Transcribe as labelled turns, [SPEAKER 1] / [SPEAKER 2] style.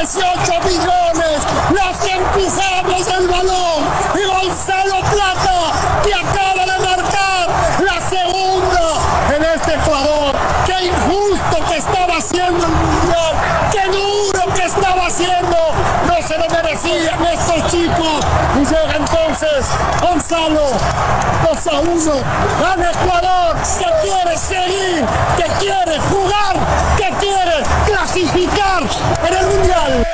[SPEAKER 1] 18 millones los que empujamos el balón, y Gonzalo Plata, que acaba de marcar la segunda en este Ecuador. Qué injusto que estaba haciendo el Mundial, qué duro que estaba haciendo, no se lo merecían estos chicos. Y llega entonces Gonzalo, 2-1, gana Ecuador, que quiere seguir, que quiere jugar, que quiere clasificar en el Mundial.